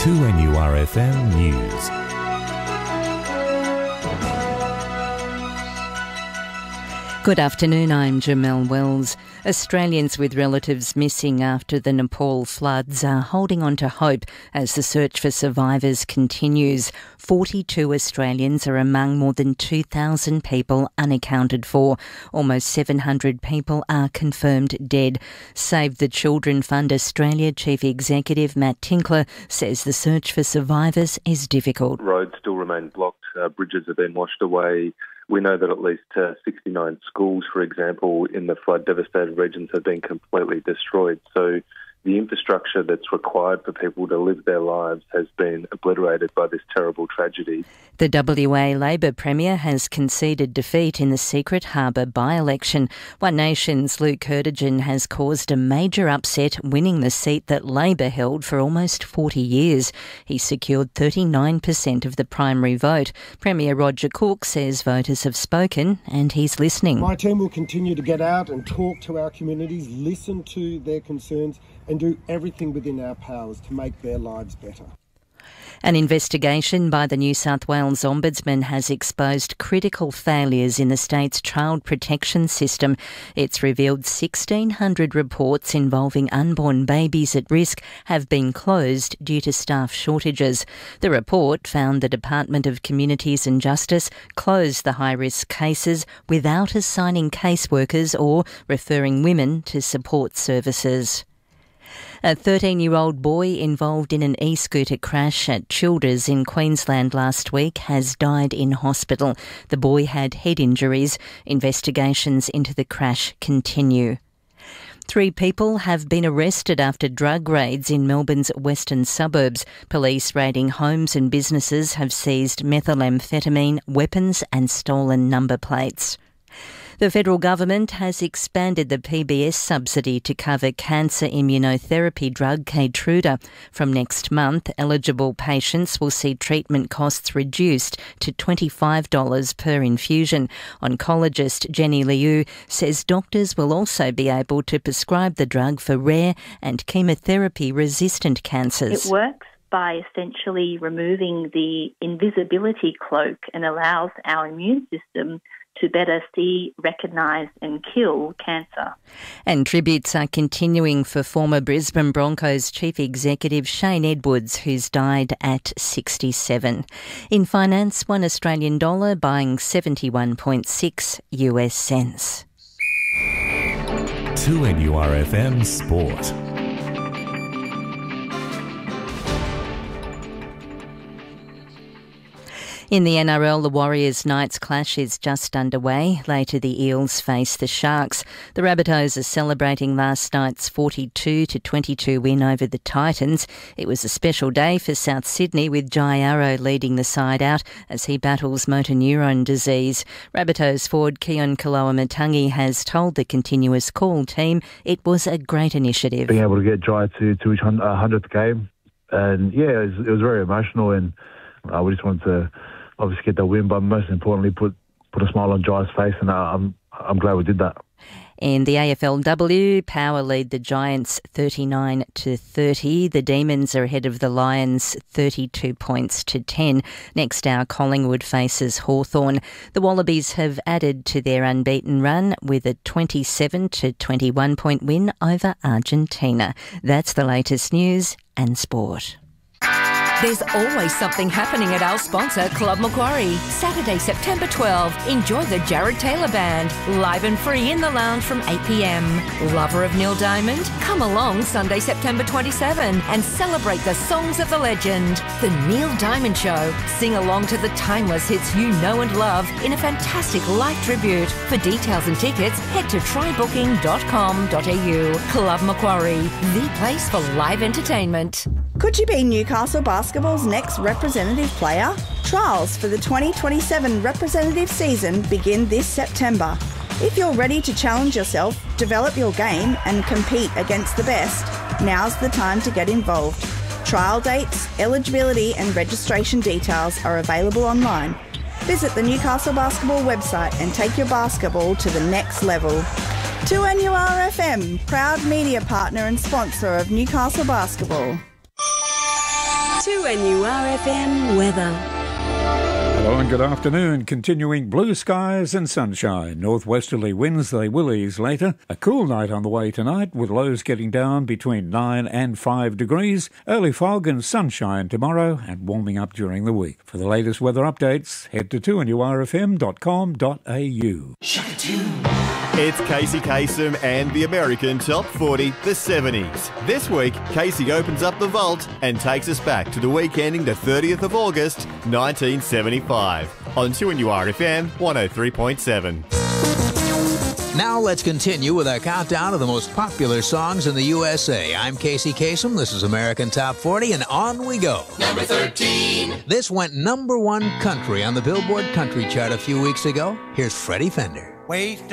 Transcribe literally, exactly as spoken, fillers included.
two N U R F M News. Good afternoon, I'm Jamelle Wells. Australians with relatives missing after the Nepal floods are holding on to hope as the search for survivors continues. forty-two Australians are among more than two thousand people unaccounted for. Almost seven hundred people are confirmed dead. Save the Children Fund Australia Chief Executive Matt Tinkler says the search for survivors is difficult. Roads still remain blocked, uh, bridges have been washed away. We know that at least uh, sixty-nine schools, for example, in the flood-devastated regions have been completely destroyed. So the infrastructure that's required for people to live their lives has been obliterated by this terrible tragedy. The W A Labor Premier has conceded defeat in the Secret Harbour by-election. One Nation's Luke Curtigan has caused a major upset, winning the seat that Labor held for almost forty years. He secured thirty-nine percent of the primary vote. Premier Roger Cook says voters have spoken and he's listening. My team will continue to get out and talk to our communities, listen to their concerns and do everything within our powers to make their lives better. An investigation by the New South Wales Ombudsman has exposed critical failures in the state's child protection system. It's revealed sixteen hundred reports involving unborn babies at risk have been closed due to staff shortages. The report found the Department of Communities and Justice closed the high-risk cases without assigning caseworkers or referring women to support services. A thirteen-year-old boy involved in an e-scooter crash at Childers in Queensland last week has died in hospital. The boy had head injuries. Investigations into the crash continue. Three people have been arrested after drug raids in Melbourne's western suburbs. Police raiding homes and businesses have seized methamphetamine, weapons and stolen number plates. The federal government has expanded the P B S subsidy to cover cancer immunotherapy drug Keytruda. From next month, eligible patients will see treatment costs reduced to twenty-five dollars per infusion. Oncologist Jenny Liu says doctors will also be able to prescribe the drug for rare and chemotherapy-resistant cancers. It works by essentially removing the invisibility cloak and allows our immune system to better see, recognise and kill cancer. And tributes are continuing for former Brisbane Broncos Chief Executive Shane Edwards, who's died at sixty-seven. In finance, one Australian dollar buying seventy-one point six U S cents. two N U R F M Sport. In the N R L, the Warriors-Knights clash is just underway. Later, the Eels face the Sharks. The Rabbitohs are celebrating last night's forty-two to twenty-two win over the Titans. It was a special day for South Sydney, with Jai Arrow leading the side out as he battles motor neuron disease. Rabbitohs forward Keon Koloamatangi has told the Continuous Call team it was a great initiative. Being able to get Jai to, to his hundredth game, and yeah, it was, it was very emotional, and uh, we just wanted to obviously get the win, but most importantly put put a smile on Jai's face, and uh, I'm I'm glad we did that. In the A F L W, Power lead the Giants thirty-nine to thirty. The Demons are ahead of the Lions thirty-two points to ten. Next hour, Collingwood faces Hawthorn. The Wallabies have added to their unbeaten run with a twenty-seven to twenty-one point win over Argentina. That's the latest news and sport. There's always something happening at our sponsor, Club Macquarie. Saturday, September twelfth, enjoy the Jared Taylor Band, live and free in the lounge from eight p.m. Lover of Neil Diamond? Come along Sunday, September twenty-seventh and celebrate the songs of the legend. The Neil Diamond Show. Sing along to the timeless hits you know and love in a fantastic live tribute. For details and tickets, head to try booking dot com dot a u. Club Macquarie, the place for live entertainment. Could you be Newcastle Basketball's next representative player? Trials for the twenty twenty-seven representative season begin this September. If you're ready to challenge yourself, develop your game and compete against the best, now's the time to get involved. Trial dates, eligibility and registration details are available online. Visit the Newcastle Basketball website and take your basketball to the next level. two N U R F M, proud media partner and sponsor of Newcastle Basketball. two N U R F M weather. Hello and good afternoon. Continuing blue skies and sunshine. Northwesterly winds, they will ease later. A cool night on the way tonight with lows getting down between nine and five degrees. Early fog and sunshine tomorrow and warming up during the week. For the latest weather updates, head to two N U R F M dot com dot a u. It's Casey Kasem and the American Top forty, the seventies. This week, Casey opens up the vault and takes us back to the week ending the thirtieth of August, nineteen seventy-five. On two N U R F M one oh three point seven. Now let's continue with our countdown of the most popular songs in the U S A. I'm Casey Kasem. This is American Top forty, and on we go. Number thirteen. This went number one country on the Billboard Country Chart a few weeks ago. Here's Freddie Fender. Wait.